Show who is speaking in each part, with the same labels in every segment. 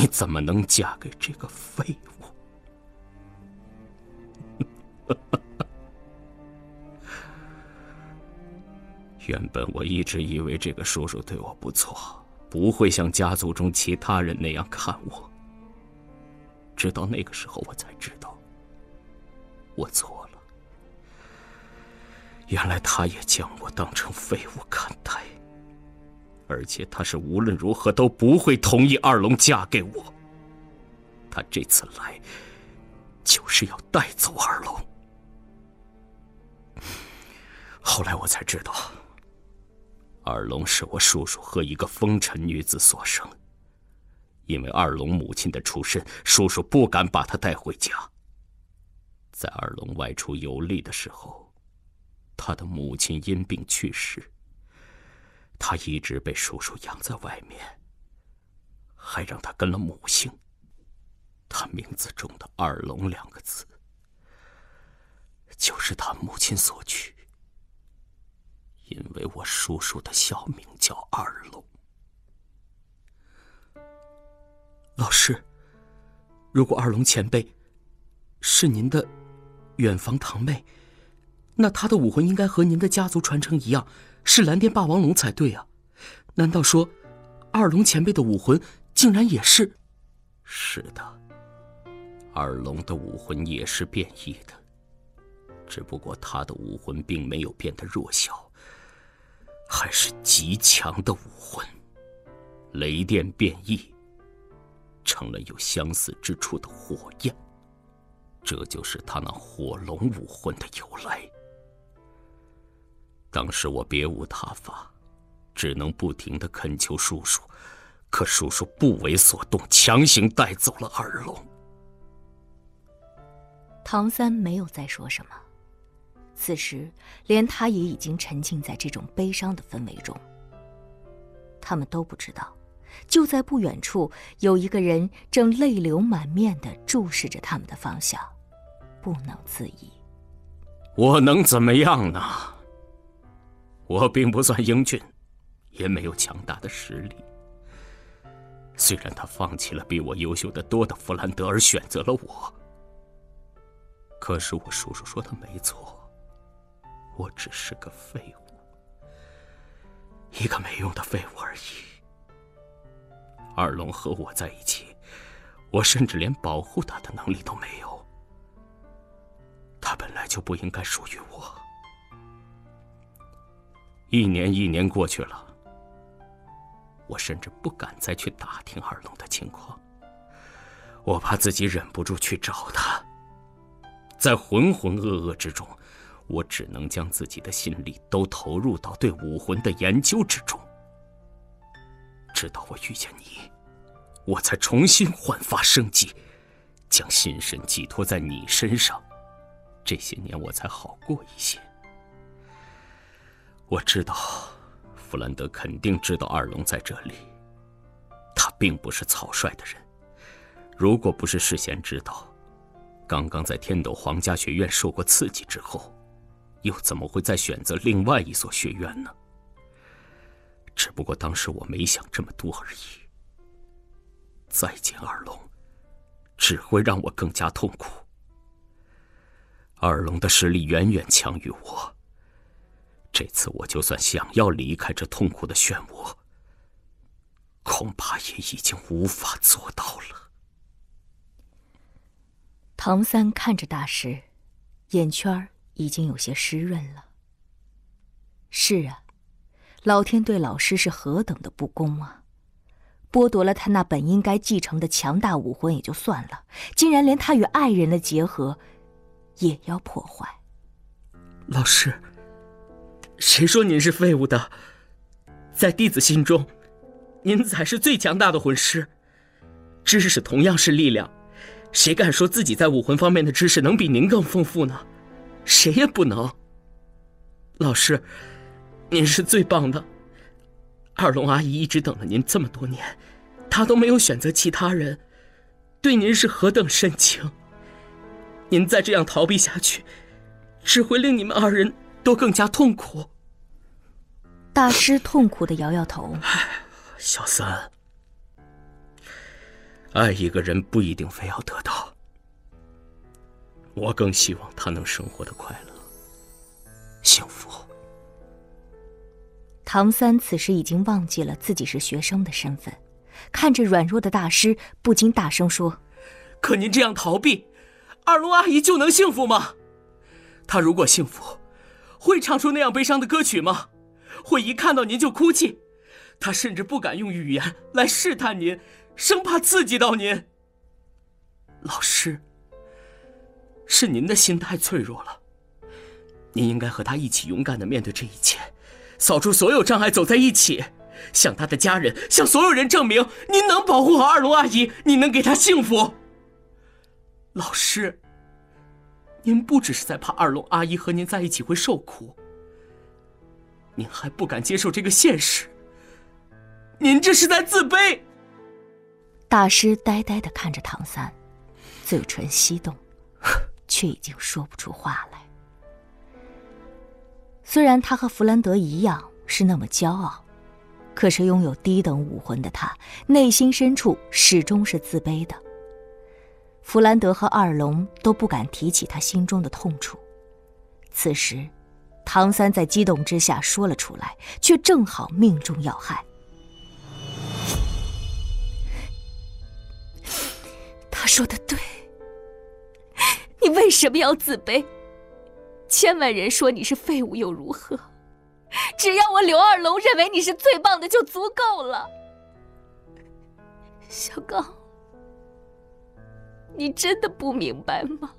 Speaker 1: 怎么能嫁给这个废物？原本我一直以为这个叔叔对我不错，不会像家族中其他人那样看我。直到那个时候，我才知道我错了。原来他也将我当成废物看待，而且他是无论如何都不会同意二龙嫁给我。他这次来，就是要带走二龙。后来我才知道，二龙是我叔叔和一个风尘女子所生。因为二龙母亲的出身，叔叔不敢把她带回家。在二龙外出游历的时候，他的母亲因病去世，他一直被叔叔养在外面，还让他跟了母姓。他名字中的二龙2个字，就是他母亲所取。因为我叔叔的小名叫二龙。老师，如果二龙前辈是您的远房堂妹，那他的武魂应该和您的家族传承一样，是蓝电霸王龙才对啊。难道说二龙前辈的武魂竟然也是？是的，二龙的武魂也是变异的，只不过他的武魂并没有变得弱小，还是极强的武魂，雷电变异成了有相似之处的火焰，这就是他那火龙武魂的由来。当时我别无他法，只能不停地恳求叔叔，可叔叔不为所动，强行带走了二龙。
Speaker 2: 唐三没有再说什么，此时连他也已经沉浸在这种悲伤的氛围中。他们都不知道，就在不远处，有一个人正泪流满面地注视着他们的方向，不能自已。
Speaker 1: 我能怎么样呢？我并不算英俊，也没有强大的实力。虽然他放弃了比我优秀得多的弗兰德，而选择了我，可是我叔叔说的没错，我只是个废物，一个没用的废物而已。二龙和我在一起，我甚至连保护他的能力都没有。他本来就不应该属于我。一年过去了，我甚至不敢再去打听二龙的情况，我怕自己忍不住去找他。在浑浑噩噩之中，我只能将自己的心力都投入到对武魂的研究之中。直到我遇见你，我才重新焕发生机，将心神寄托在你身上。这些年我才好过一些。我知道弗兰德肯定知道二龙在这里，他并不是草率的人。如果不是事先知道，刚刚在天斗皇家学院受过刺激之后，又怎么会再选择另外一所学院呢？只不过当时我没想这么多而已。再见二龙，只会让我更加痛苦。二龙的实力远远强于我，这次我就算想要离开这痛苦的漩涡，恐怕也已经无法做到了。
Speaker 2: 唐三看着大师，眼圈已经有些湿润了。是啊，老天对老师是何等的不公啊！剥夺了他那本应该继承的强大武魂也就算了，竟然连他与爱人的结合也要破坏。
Speaker 3: 老师，谁说您是废物的？在弟子心中，您才是最强大的魂师。知识同样是力量，谁敢说自己在武魂方面的知识能比您更丰富呢？谁也不能。老师，您是最棒的。二龙阿姨一直等了您这么多年，她都没有选择其他人，对您是何等深情。您再这样逃避下去，只会令你们二人都更加痛苦。
Speaker 2: 大师痛苦地摇摇头。
Speaker 3: 小三，
Speaker 1: 爱一个人不一定非要得到，我更希望他能生活得快乐、幸福。
Speaker 2: 唐三此时已经忘记了自己是学生的身份，看着软弱的大师，不禁大声说：
Speaker 3: 可您这样逃避，二龙阿姨就能幸福吗？她如果幸福，会唱出那样悲伤的歌曲吗？会一看到您就哭泣？她甚至不敢用语言来试探您，生怕刺激到您。老师，是您的心太脆弱了，您应该和她一起勇敢地面对这一切，扫除所有障碍，走在一起，向她的家人，向所有人证明您能保护好二龙阿姨，您能给她幸福。老师，您不只是在怕二龙阿姨和您在一起会受苦，您还不敢接受这个现实，您这是在自卑。
Speaker 2: 大师呆呆地看着唐三，嘴唇翕动，却已经说不出话来。虽然他和弗兰德一样是那么骄傲，可是拥有低等武魂的他，内心深处始终是自卑的。弗兰德和二龙都不敢提起他心中的痛楚。此时，唐三在激动之下说了出来，却正好命中要害。他说的对，你为什么要自卑？千万人说你是废物又如何？只要我刘二龙认为你是最棒的就足够了。小刚，你真的不明白吗？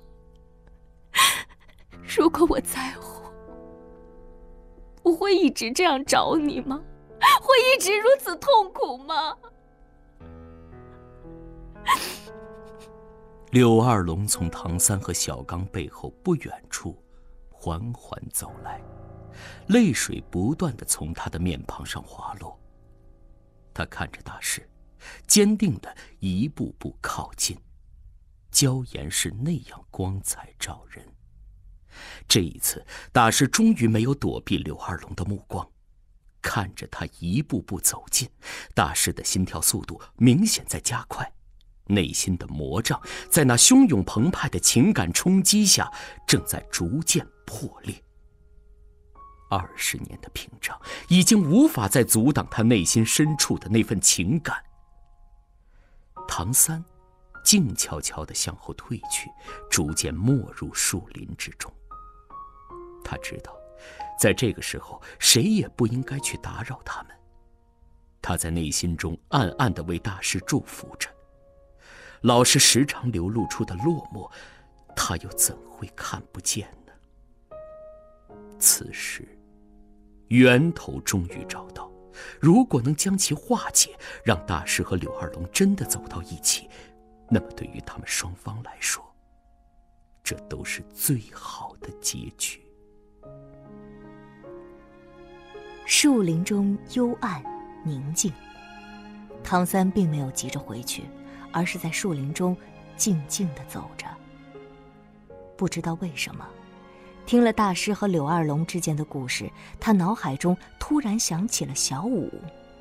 Speaker 2: 如果我在乎，我会一直这样找你吗？会一直如此痛苦吗？
Speaker 1: 柳二龙从唐三和小刚背后不远处缓缓走来，泪水不断地从他的面庞上滑落。他看着大师，坚定地一步步靠近，娇颜是那样光彩照人。这一次，大师终于没有躲避柳二龙的目光，看着他一步步走近，大师的心跳速度明显在加快，内心的魔障在那汹涌澎湃的情感冲击下正在逐渐破裂。20年的屏障已经无法再阻挡他内心深处的那份情感。唐三静悄悄地向后退去，逐渐没入树林之中。他知道，在这个时候，谁也不应该去打扰他们。他在内心中暗暗地为大师祝福着。老师时常流露出的落寞，他又怎会看不见呢？此时，源头终于找到，如果能将其化解，让大师和柳二龙真的走到一起，那么对于他们双方来说，这都是最好的结局。
Speaker 2: 树林中幽暗宁静，唐三并没有急着回去，而是在树林中静静地走着。不知道为什么，听了大师和柳二龙之间的故事，他脑海中突然想起了小五。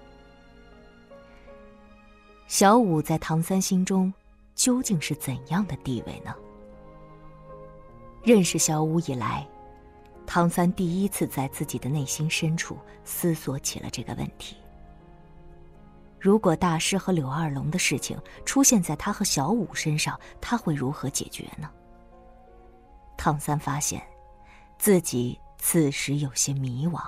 Speaker 2: 小五在唐三心中究竟是怎样的地位呢？认识小五以来，唐三第一次在自己的内心深处思索起了这个问题。如果大师和柳二龙的事情出现在他和小五身上，他会如何解决呢？唐三发现自己此时有些迷惘，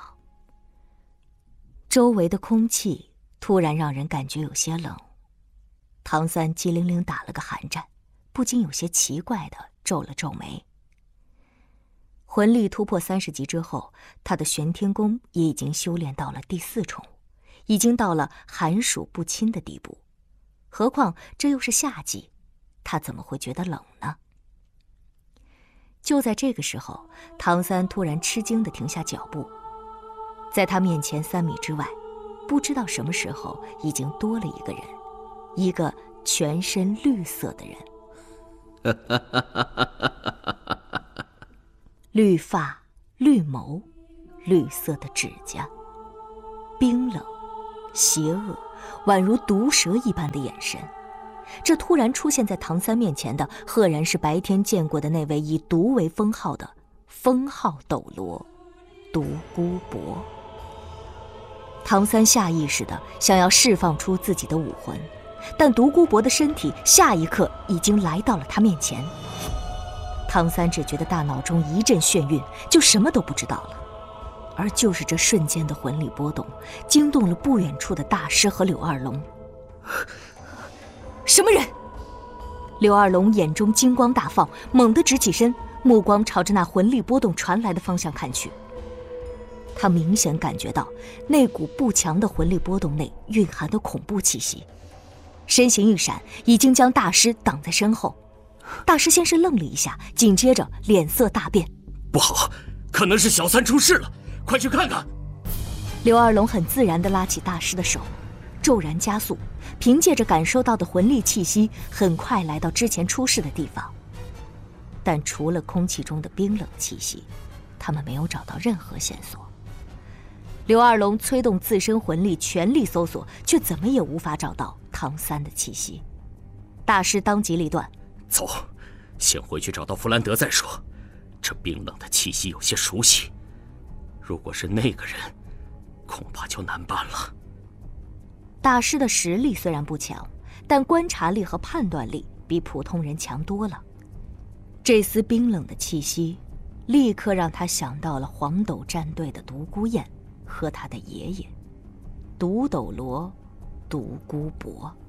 Speaker 2: 周围的空气突然让人感觉有些冷。唐三机灵灵打了个寒战，不禁有些奇怪地皱了皱眉。魂力突破30级之后，他的玄天功也已经修炼到了第4重，已经到了寒暑不侵的地步。何况这又是夏季，他怎么会觉得冷呢？就在这个时候，唐三突然吃惊地停下脚步，在他面前3米之外，不知道什么时候已经多了一个人，一个全身绿色的人。绿发、绿眸、绿色的指甲，冰冷、邪恶，宛如毒蛇一般的眼神， 这突然出现在唐三面前的，赫然是白天见过的那位以毒为封号的封号斗罗独孤博。唐三下意识地想要释放出自己的武魂，但独孤博的身体下一刻已经来到了他面前。唐三只觉得大脑中一阵眩晕，就什么都不知道了。而就是这瞬间的魂力波动，惊动了不远处的大师和柳二龙。什么人？柳二龙眼中金光大放，猛地直起身，目光朝着那魂力波动传来的方向看去。他明显感觉到那股不强的魂力波动内蕴含的恐怖气息，身形一闪，已经将大师挡在身后。大师先是愣了一下，紧接着脸色大变。
Speaker 1: 不好，可能是小三出事了，快去看看！
Speaker 2: 柳二龙很自然地拉起大师的手，骤然加速，凭借着感受到的魂力气息，很快来到之前出事的地方。但除了空气中的冰冷气息，他们没有找到任何线索。柳二龙催动自身魂力，全力搜索，却怎么也无法找到唐三的气息。大师当机立断：
Speaker 1: 走，先回去找到弗兰德再说。这冰冷的气息有些熟悉，如果是那个人，恐怕就难办了。
Speaker 2: 大师的实力虽然不强，但观察力和判断力比普通人强多了。这丝冰冷的气息，立刻让他想到了黄斗战队的独孤雁和他的爷爷，独斗罗独孤博。